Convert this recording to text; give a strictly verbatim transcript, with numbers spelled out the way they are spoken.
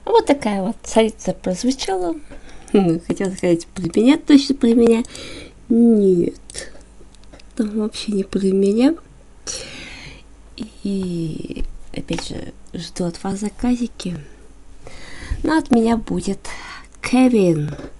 Вот такая вот царица прозвучала. Хотела сказать про меня, точно про меня. Нет, там вообще не про меня. И опять же жду от вас заказики. Но от меня будет Кевин.